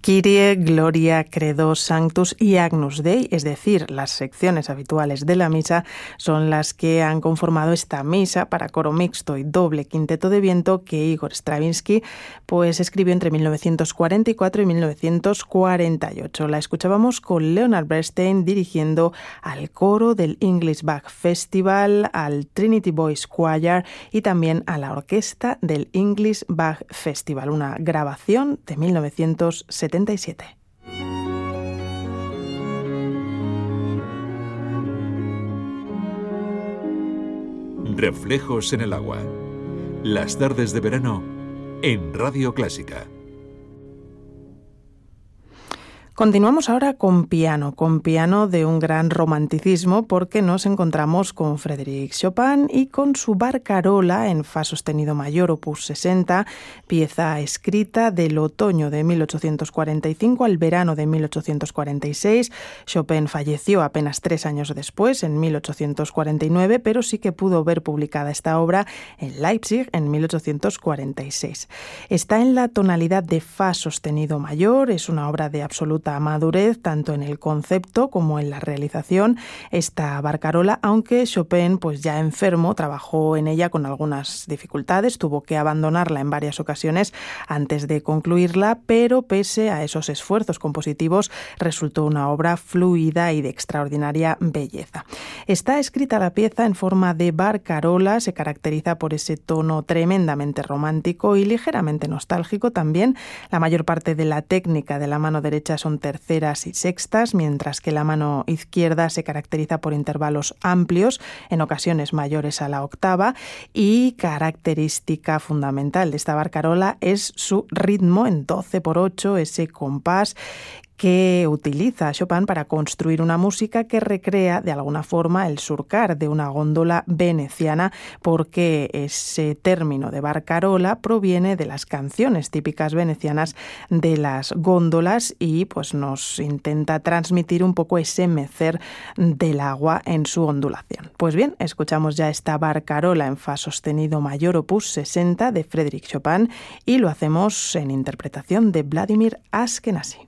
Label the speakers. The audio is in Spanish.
Speaker 1: Kyrie, Gloria, Credo, Sanctus y Agnus Dei, es decir, las secciones habituales de la misa, son las que han conformado esta misa para coro mixto y doble quinteto de viento que Igor Stravinsky pues escribió entre 1944 y 1948. La escuchábamos con Leonard Bernstein dirigiendo al coro del English Bach Festival, al Trinity Boys Choir y también a la orquesta del English Bach Festival, una grabación de 1977.
Speaker 2: Reflejos en el agua. Las tardes de verano en Radio Clásica.
Speaker 1: Continuamos ahora con piano de un gran romanticismo, porque nos encontramos con Frédéric Chopin y con su Barcarola en fa sostenido mayor, opus 60, pieza escrita del otoño de 1845 al verano de 1846. Chopin falleció apenas 3 años después, en 1849, pero sí que pudo ver publicada esta obra en Leipzig en 1846. Está en la tonalidad de fa sostenido mayor, es una obra de absoluta madurez tanto en el concepto como en la realización, esta Barcarola, aunque Chopin pues ya enfermo trabajó en ella con algunas dificultades, tuvo que abandonarla en varias ocasiones antes de concluirla, pero pese a esos esfuerzos compositivos resultó una obra fluida y de extraordinaria belleza. Está escrita la pieza en forma de barcarola, se caracteriza por ese tono tremendamente romántico y ligeramente nostálgico también. La mayor parte de la técnica de la mano derecha son terceras y sextas, mientras que la mano izquierda se caracteriza por intervalos amplios, en ocasiones mayores a la octava, y característica fundamental de esta barcarola es su ritmo en 12/8, ese compás que utiliza Chopin para construir una música que recrea de alguna forma el surcar de una góndola veneciana, porque ese término de barcarola proviene de las canciones típicas venecianas de las góndolas y pues nos intenta transmitir un poco ese mecer del agua en su ondulación. Pues bien, escuchamos ya esta barcarola en fa sostenido mayor opus 60 de Frédéric Chopin y lo hacemos en interpretación de Vladimir Ashkenazy.